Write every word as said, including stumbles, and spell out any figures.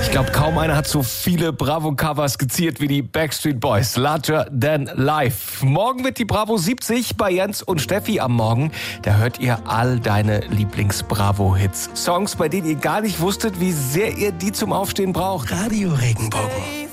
Ich glaube, kaum einer hat so viele Bravo-Cover skizziert wie die Backstreet Boys. Larger than life. Morgen wird die Bravo siebzig bei Jens und Steffi am Morgen. Da hört ihr all deine Lieblings-Bravo-Hits. Songs, bei denen ihr gar nicht wusstet, wie sehr ihr die zum Aufstehen braucht. Radio Regenbogen.